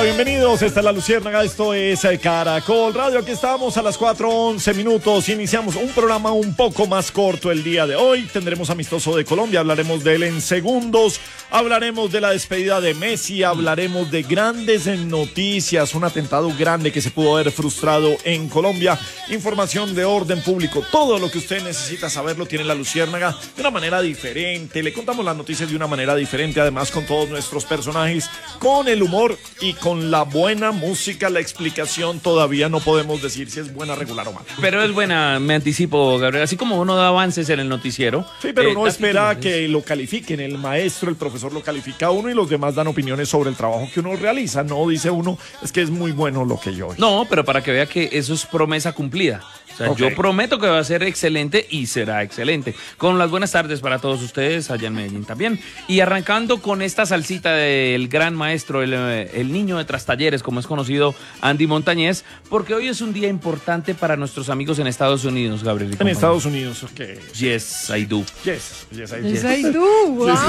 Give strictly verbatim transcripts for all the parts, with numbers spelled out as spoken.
bienvenidos. Esta es La Luciérnaga, esto es Caracol Radio. Aquí estamos a las cuatro once minutos. Iniciamos un programa un poco más corto el día de hoy. Tendremos Amistoso de Colombia, hablaremos de él en segundos. Hablaremos de la despedida de Messi, hablaremos de grandes noticias, un atentado grande que se pudo haber frustrado en Colombia. Información de orden público, todo lo que usted necesita saber lo tiene La Luciérnaga de una manera diferente. Le contamos las noticias de una manera diferente, además con todos nuestros personajes, con el humor y con la buena música. La explicación todavía no podemos decir si es buena, regular o mala. Pero es buena, me anticipo, Gabriel. Así como uno da avances en el noticiero. Sí, pero eh, uno espera que lo califiquen. El maestro, el profesor lo califica a uno y los demás dan opiniones sobre el trabajo que uno realiza. No dice uno, es que es muy bueno lo que yo hice. No, pero para que vea que eso es promesa cumplida. O sea, okay. Yo prometo que va a ser excelente y será excelente. Con las buenas tardes para todos ustedes allá en Medellín también. Y arrancando con esta salsita del gran maestro, el, el niño de Trastalleres, como es conocido, Andy Montañez, porque hoy es un día importante para nuestros amigos en Estados Unidos, Gabriel. En Estados Unidos, ok. Yes, I do. Yes, yes, I do. Yes, I do. Wow. Yes,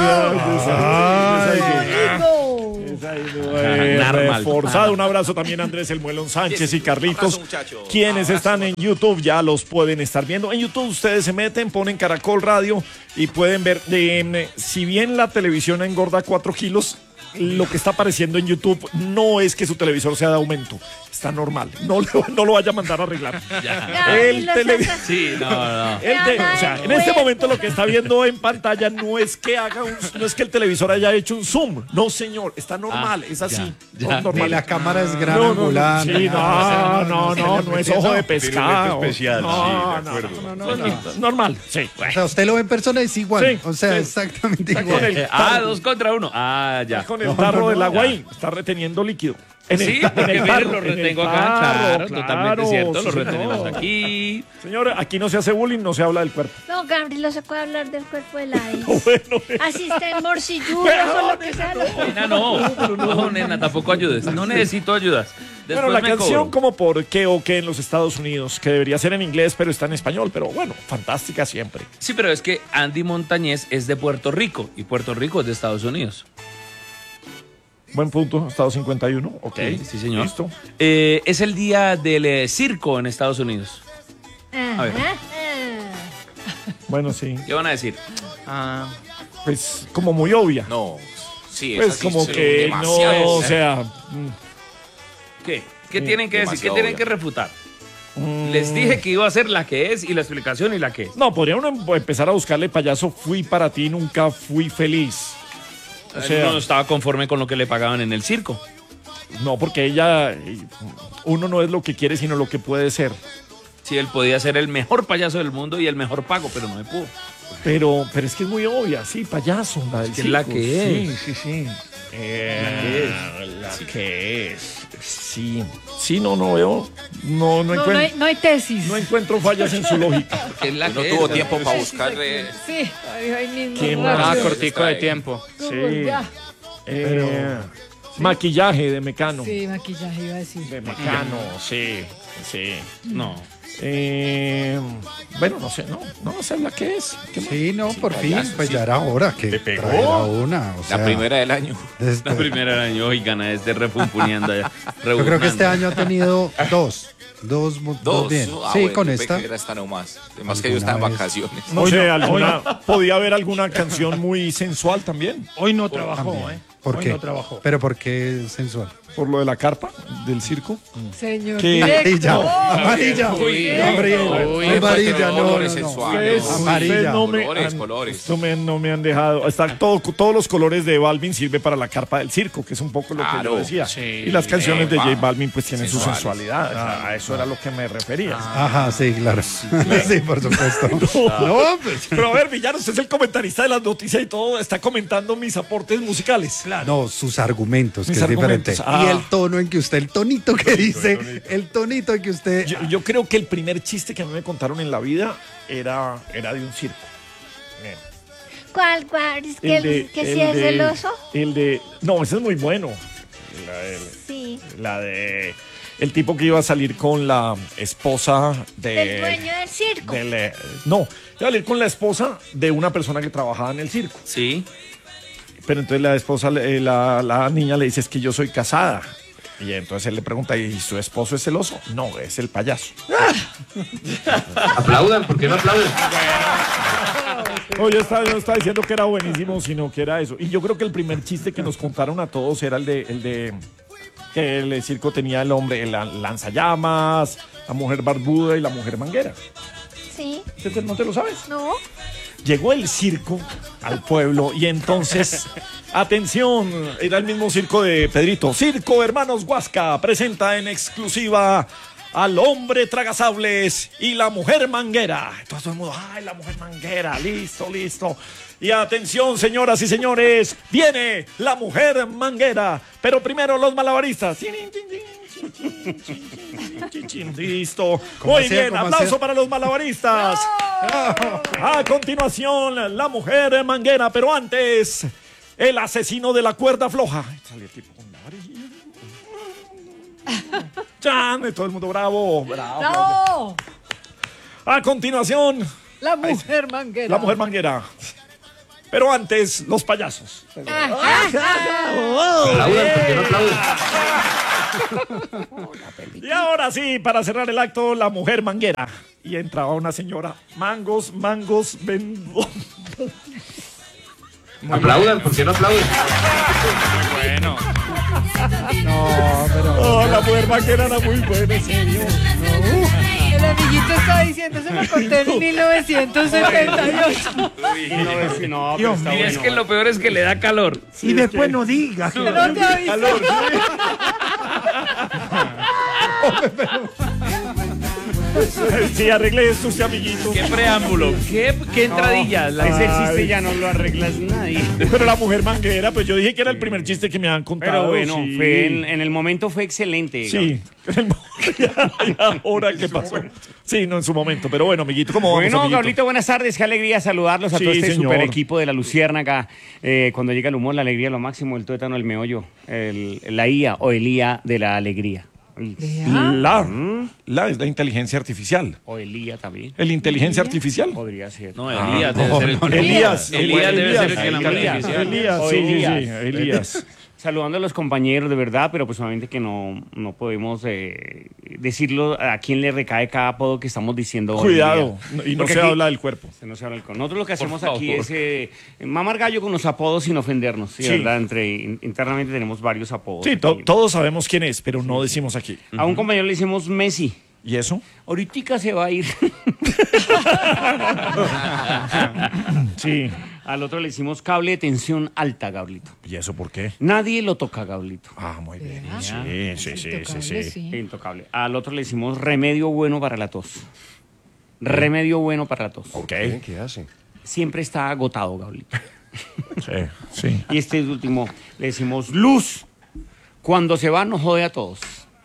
I do. Yes, I do. Reforzado. Un abrazo también a Andrés El Muelón Sánchez y Carlitos, quienes están en YouTube. Ya los pueden estar viendo. En YouTube ustedes se meten, ponen Caracol Radio y pueden ver, eh, si bien la televisión engorda cuatro kilos, lo que está apareciendo en YouTube no es que su televisor sea de aumento, está normal. No, no lo vaya a mandar a arreglar. Ya. El televisor. Sí, no, no. El te o sea, en este momento lo que está viendo en pantalla no es que haga un, no es que el televisor haya hecho un zoom. No, señor, está normal, ah, es así. Ya, ya. Normal. Y la cámara es gran no, angular. No, no, sí, no, no, no, no es ojo de pescado. Especial, no, sí, no, no, no, no, no, normal. Sí. O sea, usted lo ve en persona y es igual. Sí, o sea, sí. exactamente Está igual. Eh, ah, dos contra uno. Ah, ya. Está con el tarro no, no, del agua ahí, está reteniendo líquido. En sí, el, porque en el miren, tarro, lo retengo en el acá, tarro, claro, claro, totalmente cierto, sí, lo retenemos no. aquí. Señora, aquí no se hace bullying, no se habla del cuerpo. No, Gabriel, no se puede hablar del cuerpo de la ex. Bueno, así está en morcilludo, o lo que sea. Nena, no, no, no, nena, tampoco ayudes, no necesito ayudas. Después bueno, la me canción cobro. como por qué o qué en los Estados Unidos, que debería ser en inglés, pero está en español, pero bueno, fantástica siempre. Sí, pero es que Andy Montañez es de Puerto Rico y Puerto Rico es de Estados Unidos. Buen punto, Estado cincuenta y uno, ok. Sí, sí señor. Listo. Eh, es el día del eh, circo en Estados Unidos. A ver. Bueno, sí. ¿Qué van a decir? Ah, pues como muy obvia. No, sí, Pues así, como que no, o sea... ¿Qué? ¿Qué tienen que decir? ¿Qué demasiado tienen obvia. que refutar? Mm, Les dije que iba a ser la que es y la explicación y la que es. No, podría uno empezar a buscarle payaso, fui para ti, nunca fui feliz. O sea, Uno no estaba conforme con lo que le pagaban en el circo. no, porque ella, uno no es lo que quiere, sino lo que puede ser. Sí, él podía ser el mejor payaso del mundo y el mejor pago, pero no me pudo. Pero, pero es que es muy obvia, sí, payaso. La del Es que es la circo, que es. Sí, sí, sí. Eh, La que es. La que es. Sí. Sí, no, no veo. No, no, No, no, encuentro, hay, no hay tesis. no encuentro fallas en su lógica. Que es la No que tuvo es. tiempo para buscar. eh, Sí, ahí, ahí mismo. ¿Quién rápido. más? Ah, cortico de tiempo. Google, Sí. ya. Eh, Maquillaje de Mecano. Sí, maquillaje iba a decir. De Mecano, sí, sí. No. Eh, bueno, no sé, no, no sé la que es. ¿Qué más? Sí, no, por fin, payaso, pues sí. ya era hora que ¿Te pegó? trajera una. O sea, La primera del año. desde- La primera del año, y gana este refunfuneando allá. yo creo que este año ha tenido dos. Dos, mu- dos, Dos. bien. Ah, sí, bueno, con pensé esta. que era esta nomás. Además que yo Alguna estaba en vez. vacaciones. No Hoy sé, no, alguna, podía haber alguna canción muy sensual también, Hoy no trabajó, También. ¿eh? ¿Por Hoy qué? no trabajó. Pero ¿por qué sensual? por lo de la carpa del circo. Señor ¿Qué? director. Amarilla, amarilla. Uy, Gabriel, uy, amarilla, uy, no, no, colores no. sensuales. Ustedes- Amarilla. ustedes no me Colores, han- colores. esto me- no me han dejado. Está todo, todos los colores de Balvin sirve para la carpa del circo, que es un poco lo que Claro, yo decía. sí. Y las canciones de Epa. J Balvin pues tienen su Sensuales. sensualidad. A- a eso era lo que me refería. Ajá, sí, claro. Sí, por supuesto. No, pues, pero a ver, Villano, usted es el comentarista de las noticias y todo, está comentando mis aportes musicales. No, sus argumentos, que Mis es diferente. argumentos, ah. Y el tono en que usted, el tonito que dice, el tonito en que usted... Yo, yo creo que el primer chiste que a mí me contaron en la vida era, era de un circo. Eh, ¿Cuál, cuál? ¿Es que, el de- que si el es de- el oso? El de... No, ese es muy bueno. La de, Sí. la de... El tipo que iba a salir con la esposa de... Del dueño del circo. del, eh, no, iba a salir con la esposa de una persona que trabajaba en el circo. Sí. Pero entonces la esposa, eh, la, la niña le dice, es que yo soy casada. Y entonces él le pregunta, ¿y su esposo es celoso? No, es el payaso. Aplaudan, ¿por qué no aplauden? No, yo estaba, yo estaba diciendo que era buenísimo, sino que era eso. Y yo creo que el primer chiste que nos contaron a todos era el de, el de que el circo tenía el hombre, el lanzallamas, la mujer barbuda y la mujer manguera. Sí. ¿No te lo sabes? No. Llegó el circo al pueblo y entonces, atención, era el mismo circo de Pedrito. Circo Hermanos Huasca presenta en exclusiva al hombre tragasables y la mujer manguera. Entonces todo el mundo, ay, la mujer manguera, listo, listo. Y atención, señoras y señores, viene la mujer manguera. Pero primero los malabaristas. Listo. Muy hacía, bien, cómo aplauso hacía? para los malabaristas. A continuación, la mujer manguera, pero antes, el asesino de la cuerda floja. Sale el tipo con la varilla. ¡Chan! Y todo el mundo bravo, bravo. No. A continuación, La mujer manguera. la mujer manguera. Pero antes, los payasos. Aplaudan, ¿por qué no aplauden? Y ahora sí, para cerrar el acto, la mujer manguera. Y entraba una señora, mangos, mangos, vendo. Aplaudan, ¿por qué no aplauden? Bueno. No, pero. Oh, la mujer manguera era muy buena, en serio. El amiguito está diciendo, se me conté en mil novecientos setenta y ocho. No, pero Dios está mío. Y es que lo peor es que le da calor. Y después no digas. que- No te aviso. Calor, sí. Sí, arregle esto, usted, amiguito. Qué preámbulo, qué, qué entradilla. La- Ese Ay. chiste ya no lo arreglas nadie. Pero la mujer manguera, pues yo dije que era el primer chiste que me han contado. Pero bueno, sí. fue en, en el momento fue excelente. Sí. ¿Y ahora qué pasó? Sí, no en su momento. Pero bueno, amiguito, ¿cómo vamos, Bueno, amiguito? Gablito, buenas tardes. Qué alegría saludarlos a Sí, todo este señor. super equipo de la Luciérnaga. Eh, cuando llega el humor, la alegría, lo máximo, el tuétano, el meollo, el, la I A o el I A de la alegría. La, la es la inteligencia artificial. O el I A también. ¿El inteligencia artificial? Podría ser. No, Elías debe ser el Elías. Elías debe ser el que la Elías. artificial. Elías, O sí, sí, Elías. sí, Elías. Saludando a los compañeros, de verdad, pero pues obviamente que no, no podemos eh, decirlo a quién le recae cada apodo que estamos diciendo hoy Cuidado, día. y no Porque se aquí- habla del cuerpo. se no se habla del- Nosotros lo que hacemos favor. aquí es eh, mamar gallo con los apodos sin ofendernos, ¿sí? Sí. ¿Verdad? Entre, in- internamente tenemos varios apodos. Sí, to- aquí. todos sabemos quién es, pero no decimos aquí. A un compañero le decimos Messi. ¿Y eso? Ahorita se va a ir. Sí. Al otro le decimos cable de tensión alta, Gablito. ¿Y eso por qué? Nadie lo toca, Gablito. Ah, muy bien. Sí, sí, sí, sí, sí. Intocable. Al otro le decimos remedio bueno para la tos. Remedio bueno para la tos. Ok. ¿Qué hace? Siempre está agotado, Gablito. Sí, sí. Y este último le decimos luz. Cuando se va nos jode a todos.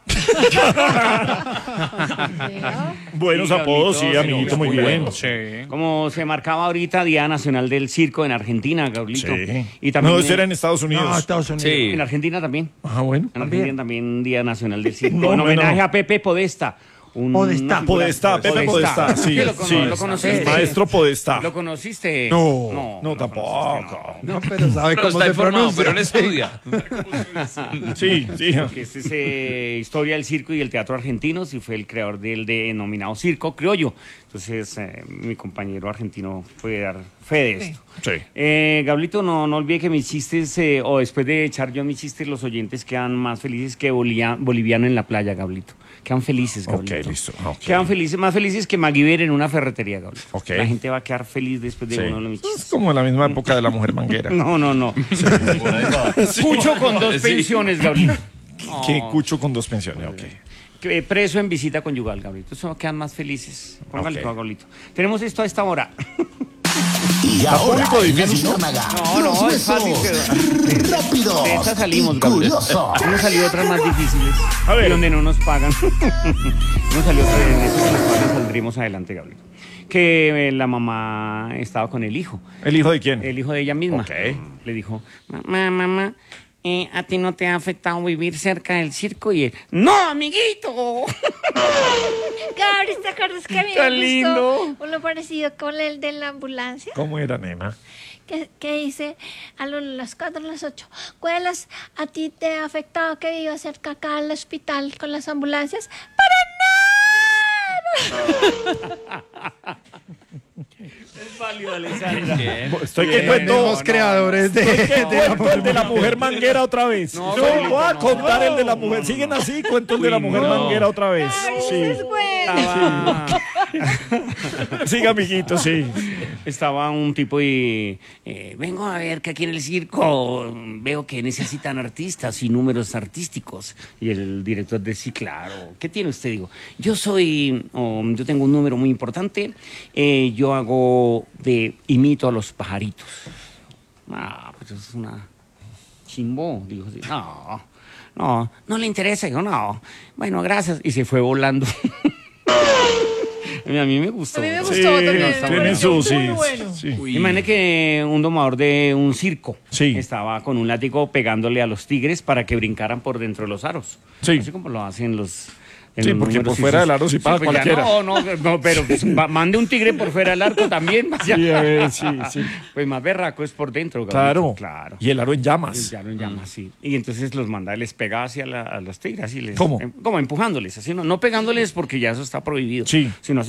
Buenos Sí, apodos, sí, Gablito, amiguito, muy muy bien. bueno. Sí. Como se marcaba ahorita Día Nacional del Circo en Argentina, Gablito. Sí. Y también No, eso era en Estados Unidos. No, Estados Unidos. Sí. en Argentina también. Ah, bueno. En Argentina también Día Nacional del Circo. No, en hombre, homenaje no. a Pepe Podesta. Un, Podestá. una figura- Podestá, Pepe Podestá, sí, ¿Lo, cono- sí. ¿Lo conociste? El maestro Podestá. ¿Lo conociste? No, no, lo tampoco. conociste, No, pero sabe Pero cómo está se informado, pronuncia. pero él estudia. Sí, sí. no. Que Este es eh, historia del circo y el teatro argentinos y fue el creador del denominado circo criollo. Entonces, eh, mi compañero argentino puede dar fe de esto. Sí. Eh, Gablito, no, no olvide que mis chistes, eh, o después de echar yo mis chistes, los oyentes quedan más felices que bolia- boliviano en la playa, Gablito. Quedan felices, Gablito. Ok, listo. Ok. Quedan felices, más felices que MacGyver en una ferretería, Gablito. Ok. La gente va a quedar feliz después de Sí. uno de mis Es chistes. como en la misma época de la mujer manguera. No, no, no. Cucho con dos Sí. pensiones, Gablito. Que cucho con dos pensiones, ok. Que preso en visita conyugal, Gablito. Eso quedan más felices. Póngale, Ok. Gablito. Tenemos esto a esta hora. Y ahora, público en la difícil, ¿no? Luciérnaga, No, no, los es fácil, besos rápidos De esta salimos, y Gablito. curiosos. Hemos salido otras más difíciles. A ver. Y donde no nos pagan. Hemos salido otras de esas en las cuales saldremos adelante, Gablito. Que eh, la mamá estaba con el hijo. ¿El hijo de quién? El hijo de ella misma. Ok. Le dijo, mamá, mamá, eh, ¿a ti no te ha afectado vivir cerca del circo? Y él, ¡no, amiguito! Gabriel, ¿te acuerdas que a mí Qué me lindo. gustó uno parecido con el de la ambulancia? ¿Cómo era, nena? que, que dice a lo- las cuatro, a las ocho. Cuelas, ¿a ti te ha afectado que viva cerca acá al hospital con las ambulancias? ¡Para nada! Es válido, Alessandra. Estoy que Tenemos cuento. creadores de, ¿Qué de la cuento el de la mujer manguera otra vez? No, No, Felipe, voy a no, contar no, el de la no, mujer. no, Siguen no. así, cuento el de la Uy, mujer no. manguera otra vez. Sí. Es bueno. Estaba, Siga, amiguito, sí. estaba un tipo y eh, vengo a ver que aquí en el circo veo que necesitan artistas y números artísticos. Y el director decía, sí, claro, ¿qué tiene usted? Digo, yo soy, oh, yo tengo un número muy importante, eh, yo hago de, imito a los pajaritos. Ah, pues eso es una chimbo. Digo, sí, no, no, no le interesa. Digo, no, bueno, gracias. Y se fue volando. A mí me gustó. A mí me Sí, gustó también. me tiene pareció su, sí, muy bueno. sí. Imagínate que un domador de un circo Sí. estaba con un látigo pegándole a los tigres para que brincaran por dentro de los aros. Sí. Así como lo hacen los... en Sí, los porque números por fuera y del aro sí pasa pues ya cualquiera. No, no, no, pero pues, va- mande un tigre por fuera del arco también. vaya. Sí, a ver, sí, sí. Pues más berraco es por dentro. Claro. Gabriel, Claro. Y el aro en llamas. Ya lo llaman así. Y entonces los manda, les pega hacia la- a los tigres. Así les, ¿Cómo? em- como empujándoles, así, no, no pegándoles porque ya eso está prohibido. Sí. Sino así